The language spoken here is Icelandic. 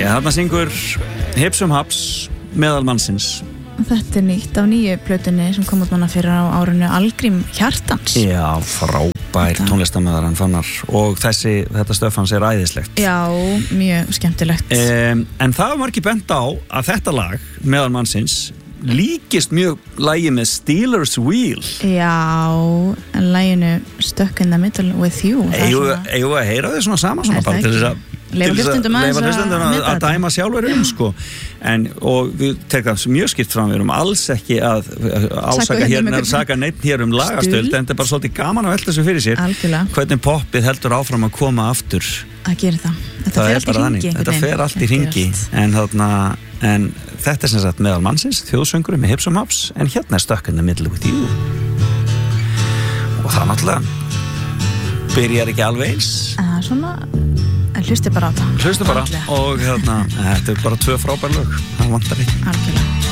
þarna syngur Hips Haps meðal mannsins. Þetta nýtt af nýju plötunni sem kom út manna fyrir á árinu Algrím Hjartans. Já, frábær tónlistarmaður hann Fannar og þetta stöf hans æðislegt. Já, mjög skemmtilegt. En það var ekki bent á að þetta lag meðal mannsins líkist mjög lagi með Steelers Wheel. Já, en laginu Stuck in the Middle with You. Eigum að heyra þau svona saman svona bara til þess að leifa hlustundum að dæma sjálfur sko. Og við tekum mjög skipt fram, við erum alls ekki að saka neitt hér lagastöld, en þetta bara svolítið gaman að velta þessu fyrir sér. Algjörlega. Hvernig poppið heldur áfram að koma aftur. Að gera það. Þetta fer allt í hringi. En þetta sem sagt meðal mannsins, þjóðsöngur með Hips Haps, en hérna Stuck in the Middle with You. Og það náttúrulega byrjar ekki alveg eins. Svona hlusti bara á það. Og þetta bara 2 frábær lög. Það vantar ekki. Algjörlega.